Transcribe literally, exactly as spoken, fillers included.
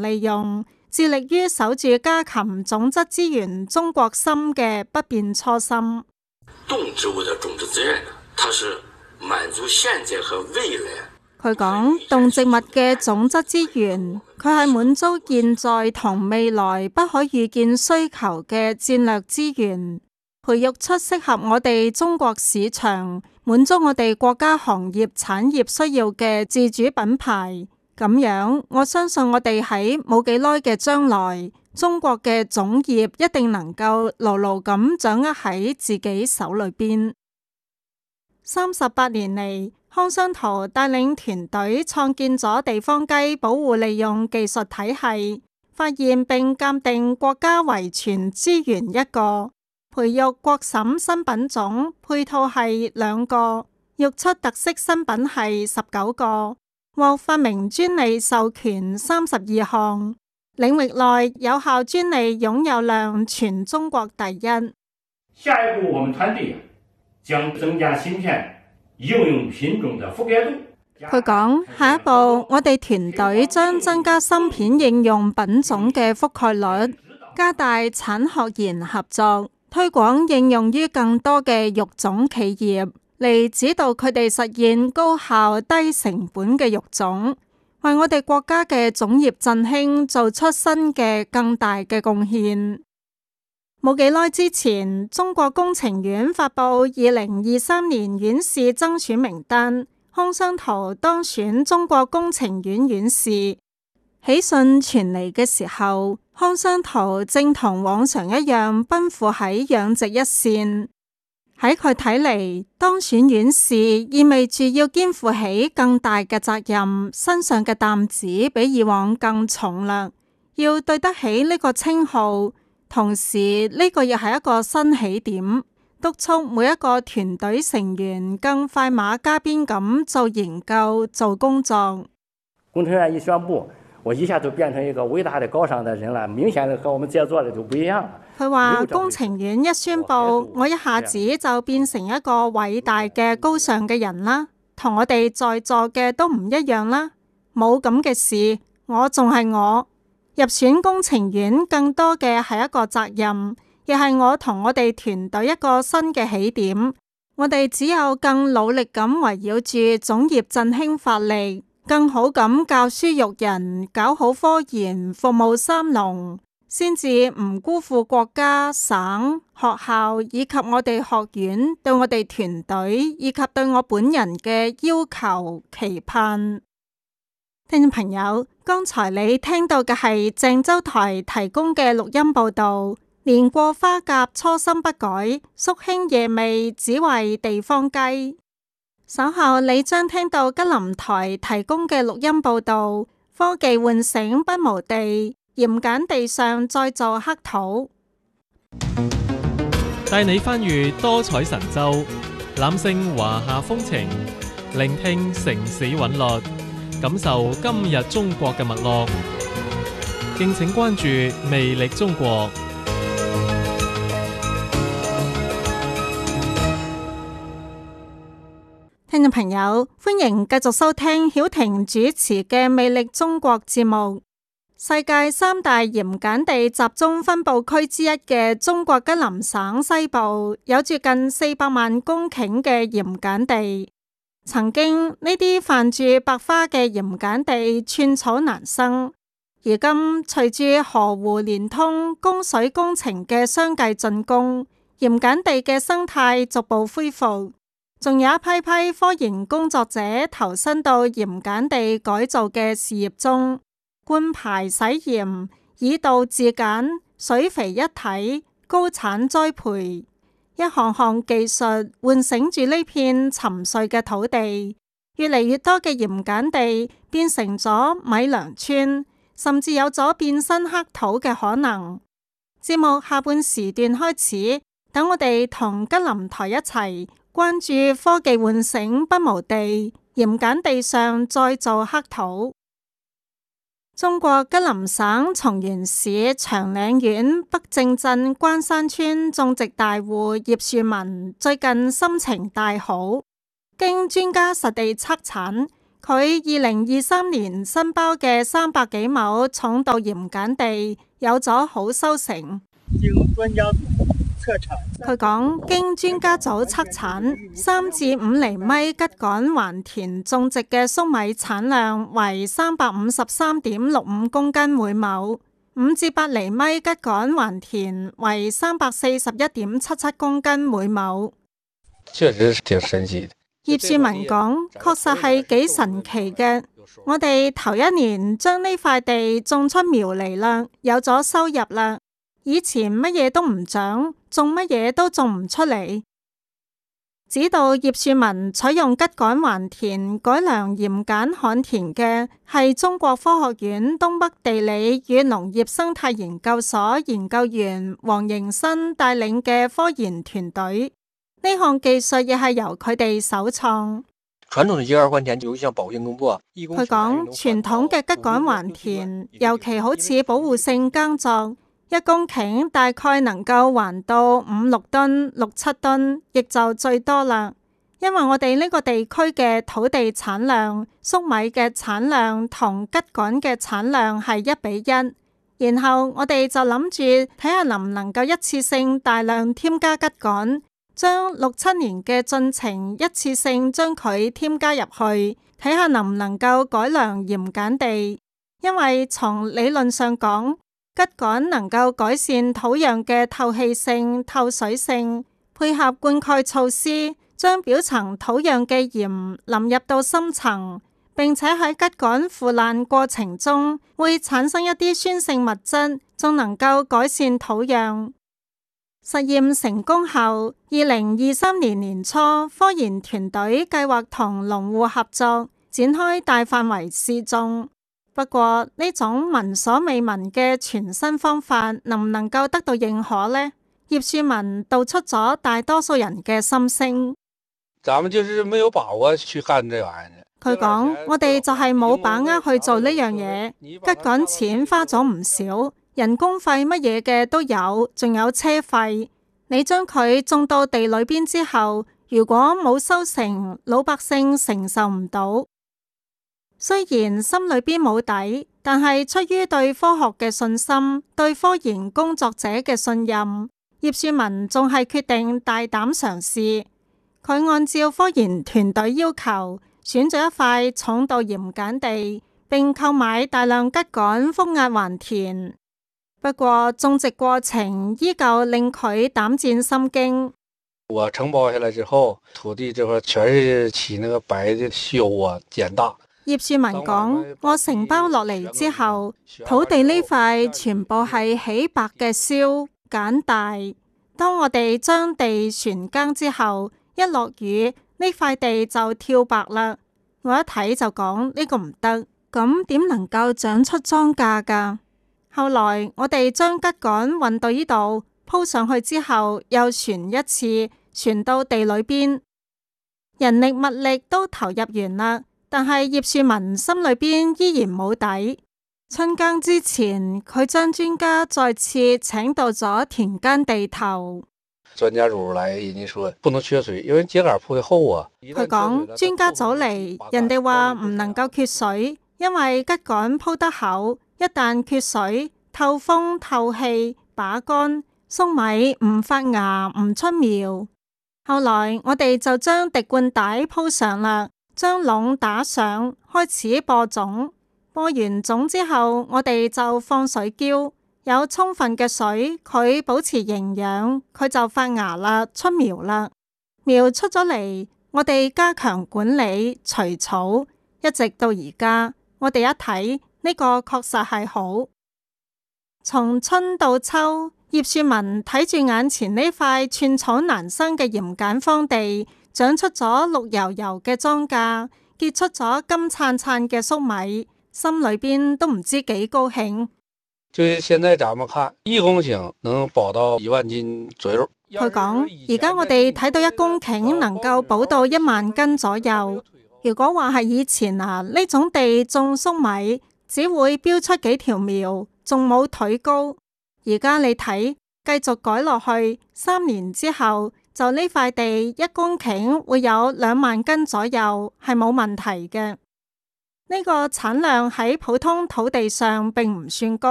衡利用，致力於守住家禽種質資源中國心嘅不變初心。 動植物的種質資源呢，它是滿足現在和未來。 佢講動植物嘅種質資源，佢係滿足現在同未來不可預見需求嘅戰略資源，培育出適合我哋中國市場、滿足我哋國家行業產業需要嘅自主品牌。咁樣，我相信我哋喺冇幾耐嘅將來，中國嘅種業一定能夠牢牢咁掌握喺自己手裏邊。三十八年嚟，康商圖帶領團隊創建咗地方雞保護利用技術體系，發現並鑑定國家遺傳資源一個，培育國審新品種配套係兩個，育出特色新品係十九個，獲發明專利授權三十二項，領域內有效專利擁有量全中國第一。 下一步，我們團隊將增加芯片應用品種的覆蓋度。 佢講，下一步我哋團隊將增加芯片應用品種嘅覆蓋率，加大產學研合作，推廣應用於更多嘅育種企業，嚟指導佢哋實現高效低成本嘅育種，為我哋國家嘅種業振興做出新嘅更大嘅貢獻。冇幾耐之前，中國工程院發布二零二三年院士爭選名單，康商圖當選中國工程院院士。喜訊傳嚟嘅時候，康商圖正同往常一樣奔赴喺養殖一線。喺佢睇嚟，當選院士意味住要肩負起更大嘅責任，身上嘅擔子比以往更重啦。要對得起呢個稱號，同時呢個又係一個新起點，督促每一個團隊成員更快馬加鞭咁做研究、做工作。 工程院一宣布，我一下就變成一個偉大的高尚的人了，明顯的和我們之前做的就不一樣。 佢話工程院一宣布，我一下子就變成一個偉大嘅高尚嘅人啦，同我哋在座嘅都唔一樣啦。冇咁嘅事，我仲係我。入選工程院更多嘅係一個責任，亦係我同我哋團隊一個新嘅起點。我哋只有更努力咁圍繞住種業振興發力，更好咁教書育人，搞好科研，服務三農，先至唔辜負國家、省、學校以及我哋學院對我哋團隊以及對我本人嘅要求期盼。聽眾朋友，剛才你聽到嘅係鄭州台提供嘅錄音報道。年過花甲初心不改，肅興夜味只為地方雞。稍後你將聽到吉林台提供嘅錄音報道。科技喚醒不毛地，鹽鹼地上再造黑土。 帶你翻閱多彩神州，覽勝華夏風情，聆聽城市韻律，感受今日中國嘅脈絡。敬請關注魅力中國。 聽眾朋友，歡迎繼續收聽曉婷主持嘅魅力中國節目。世界三大鹽鹼地集中分佈區之一嘅中國吉林省西部，有住近四百萬公頃嘅鹽鹼地。曾經呢啲泛住白花嘅鹽鹼地寸草難生，而今隨住河湖連通、供水工程嘅相繼進攻，鹽鹼地嘅生態逐步恢復，仲有一批批科研工作者投身到鹽鹼地改造嘅事業中，灌排洗鹽、以稻自鹼、水肥一體、高產栽培。一項項技術喚醒住呢片沉睡嘅土地，越嚟越多嘅鹽鹼地變成咗米糧村，甚至有咗變身黑土嘅可能。節目下半時段開始，等我哋同吉林台一齊關注科技喚醒不毛地，鹽鹼地上再造黑土。中國吉林省松原市長嶺縣北正鎮關山村種植大戶葉樹文最近心情大好，經專家實地測產， 佢二零二三年新包嘅三百幾畝重度鹽鹼地有咗好收成。 經專家組測產， 佢講經專家組測產，三至五厘米秸稈環田種植嘅粟米產量為三百五十三點六五公斤每畝，五至八厘米秸稈環田為三百四十一點七七公斤每畝。 確實挺神奇的。 葉樹文講，確實係幾神奇嘅。我哋頭一年將呢塊地種出苗嚟啦，有咗收入啦。以前乜嘢都唔長，種乜嘢都種唔出嚟。指導葉樹文採用秸稈環田改良鹽鹼旱田嘅係中國科學院東北地理與農業生態研究所研究員黃迎新帶領嘅科研團隊。呢項技術亦係由佢哋首創。 傳統嘅一二環田就像保護性公布。 佢講傳統嘅秸稈環田，尤其好似保護性耕作，一公頃大概能夠環到五六噸、六七噸，亦就最多啦。因為我哋呢個地區嘅土地產量、粟米嘅產量同秸稈嘅產量係一比一，然後我哋就諗住睇下能唔能夠一次性大量添加秸稈，將六七年嘅進程一次性將佢添加入去，睇下能唔能夠改良鹽鹼地。因為從理論上講，秸稈能夠改善土壤嘅透氣性、透水性，配合灌溉措施，將表層土壤嘅鹽淋入到深層，並且喺秸稈腐爛過程中會產生一啲酸性物質，仲能夠改善土壤。實驗成功後，二零二三年年初，科研團隊計劃同農戶合作，展開大範圍試種。不過呢種聞所未聞嘅全新方法能唔能夠得到認可呢？葉樹文道出咗大多數人嘅心聲。 咱們就是沒有把握去幹這玩意兒。 佢講：我哋就係冇把握去做呢樣嘢，秸稈錢花咗唔少，人工費乜嘢嘅都有，仲有車費。你將佢種到地裏邊之後，如果冇收成，老百姓承受唔到。雖然心裏邊冇底，但係出於對科學嘅信心，對科研工作者嘅信任，葉樹文仲係決定大膽嘗試。佢按照科研團隊要求，選咗一塊重度鹽鹼地，並購買大量秸稈覆壓環田。不過種植過程依舊令佢膽戰心驚。 我承包下來之後，土地這塊全是起那個白的锈啊，鹼大。 葉樹文講：我承包落嚟之後，土地呢塊全部係起白嘅燒鹼大。當我哋將地旋耕之後，一落雨呢塊地就跳白啦。我一睇就講呢個唔得，咁點能夠長出莊稼噶？後來我哋將秸稈運到呢度鋪上去之後，又旋一次，旋到地裏邊，人力物力都投入完啦。但係葉樹文心裏邊依然冇底。春耕之前，佢將專家再次請到咗田間地頭。 專家組嚟，人家說不能缺水，因為秸稈鋪得厚啊。 佢講專家組嚟，人哋話唔能夠缺水，因為秸稈鋪得厚，一旦缺水，透風透氣把乾，粟米唔發芽唔出苗。後來我哋就將滴灌帶鋪上啦。將籠打上，開始播種。播完種之後，我哋就放水澆，有充分嘅水，佢保持營養，佢就發芽啦，出苗啦。苗出咗嚟，我哋加強管理，除草，一直到而家，我哋一睇呢個確實係好。從春到秋，葉樹文睇住眼前呢塊寸草難生嘅鹽鹼荒地，長出咗綠油油嘅莊稼，結出咗金燦燦嘅粟米，心裏邊都唔知幾高興。 就是現在咱們看一公頃能保到一萬斤左右。 佢講：而家我哋睇到一公頃能夠保到一萬斤左右。如果話係以前啊，呢種地種粟米只會標出幾條苗，仲冇腿高。而家你睇，繼續改落去，三年之後。就呢塊地一公頃會有兩萬斤左右，係冇問題嘅。 呢個產量喺普通土地上並唔算高。